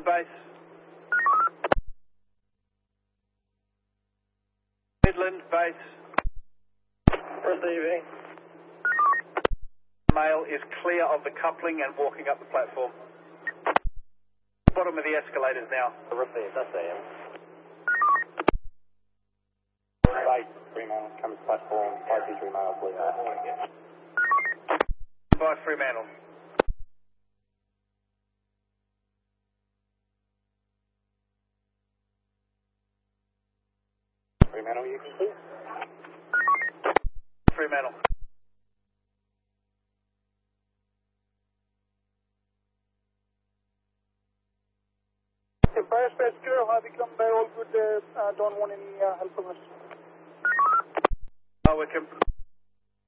base. Midland base. Receiving. Male is clear of the coupling and walking up the platform. Bottom of the escalators now. Received, I see him. Base, 3 mile, comes platform, 523 miles, please. By Fremantle. Fremantle, you can see? Fremantle. Fire rescue, have you come by all good? Don't want any help from us. Oh, we can.